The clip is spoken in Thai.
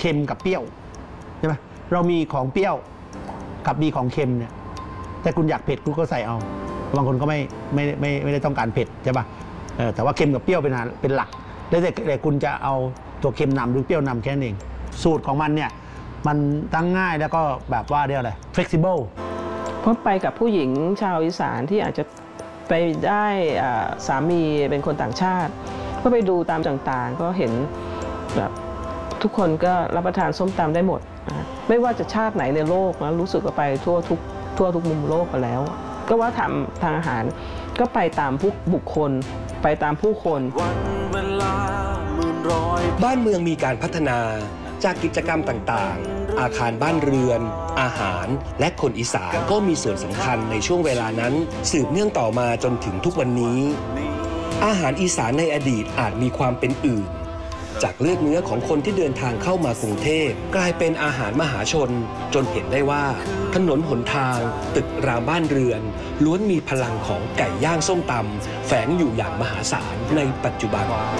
ค็มกับเปรี้ยวใช่ไหมเรามีของเปรี้ยวกับมีของเค็มเนี่ยแต่คุณอยากเผ็ดคุณก็ใส่เอาบางคนก็ไม่ได้ต้องการเผ็ดใช่ป่ะแต่ว่าเค็มกับเปรี้ยวเป็นหลักแล้วแต่คุณจะเอาตัวเค็มนำหรือเปรี้ยวนำแค่นั้นเองสูตรของมันเนี่ยมันตั้งง่ายแล้วก็แบบว่าเรียกอะไร flexible เพราะไปกับผู้หญิงชาวอีสานที่อาจจะไปได้สามีเป็นคนต่างชาติก็ไปดูตามต่างๆก็เห็นแบบทุกคนก็รับประทานส้มตำได้หมดไม่ว่าจะชาติไหนในโลกนะรู้สึกว่าไปทั่วทุกมุมโลกไปแล้วก็ว่าทางอาหารก็ไปตามผู้บุคคลไปตามผู้คนบ้านเมืองมีการพัฒนาจากกิจกรรมต่างๆอาคารบ้านเรือนอาหารและคนอีสานก็มีส่วนสำคัญในช่วงเวลานั้นสืบเนื่องต่อมาจนถึงทุกวันนี้อาหารอีสานในอดีตอาจมีความเป็นอื่นจากเลือดเนื้อของคนที่เดินทางเข้ามากรุงเทพกลายเป็นอาหารมหาชนจนเห็นได้ว่าถนนหนทางตึกรามบ้านเรือนล้วนมีพลังของไก่ย่างส้มตำแฝงอยู่อย่างมหาศาลในปัจจุบัน